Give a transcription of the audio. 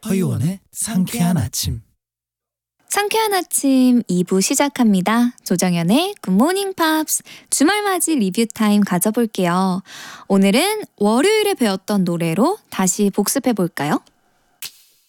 허유원의 상쾌한 아침. 상쾌한 아침 2부 시작합니다. 조정연의 굿모닝 팝스 주말맞이 리뷰 타임 가져볼게요. 오늘은 월요일에 배웠던 노래로 다시 복습해볼까요?